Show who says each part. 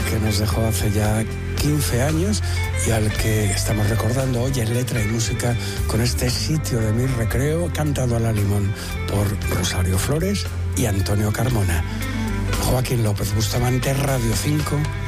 Speaker 1: que nos dejó hace ya 15 años y al que estamos recordando hoy en letra y música con este Sitio de mi recreo, cantado a la limón por Rosario Flores y Antonio Carmona. Joaquín López Bustamante, Radio 5.